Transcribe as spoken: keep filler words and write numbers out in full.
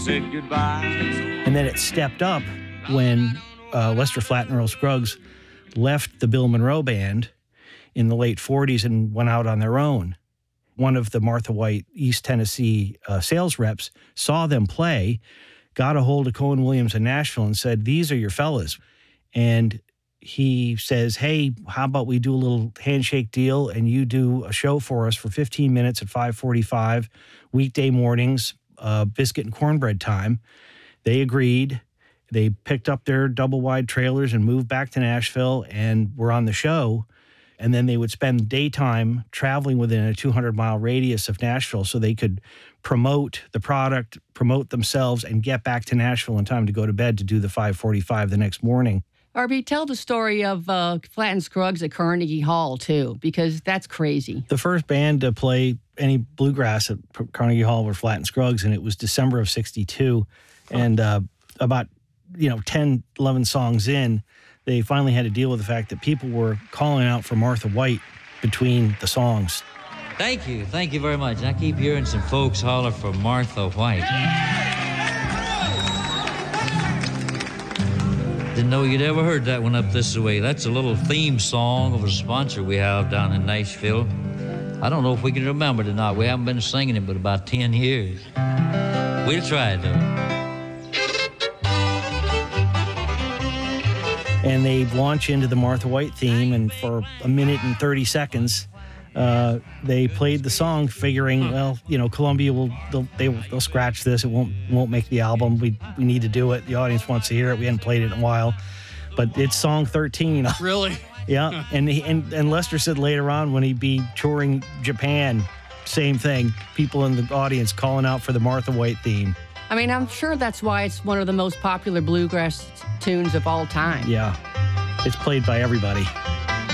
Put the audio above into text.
Said goodbye. And then it stepped up when uh, Lester Flatt and Earl Scruggs left the Bill Monroe Band in the late forties and went out on their own. One of the Martha White East Tennessee uh, sales reps saw them play, got a hold of Cohen Williams in Nashville and said, "These are your fellas." And he says, "Hey, how about we do a little handshake deal and you do a show for us for fifteen minutes at five forty-five, weekday mornings, uh, biscuit and cornbread time." They agreed. They picked up their double-wide trailers and moved back to Nashville and were on the show. And then they would spend daytime traveling within a two hundred mile radius of Nashville so they could promote the product, promote themselves, and get back to Nashville in time to go to bed to do the five forty-five the next morning. Arby, tell the story of uh, Flatt and Scruggs at Carnegie Hall, too, because that's crazy. The first band to play any bluegrass at Carnegie Hall were Flatt and Scruggs, and it was December of sixty-two. Oh. And uh, about, you know, ten, eleven songs in, they finally had to deal with the fact that people were calling out for Martha White between the songs. Thank you. Thank you very much. I keep hearing some folks holler for Martha White. Didn't know you'd ever heard that one up this way. That's a little theme song of a sponsor we have down in Nashville. I don't know if we can remember it or not. We haven't been singing it but about ten years. We'll try it, though. And they launch into the Martha White theme, and for a minute and thirty seconds, uh, they played the song, figuring, well, you know, Columbia will they'll, they, they'll scratch this. It won't won't make the album. We we need to do it. The audience wants to hear it. We hadn't played it in a while, but it's song thirteen. Really? Yeah. And he, and and Lester said later on when he'd be touring Japan, same thing. People in the audience calling out for the Martha White theme. I mean, I'm sure that's why it's one of the most popular bluegrass tunes of all time. Yeah. It's played by everybody.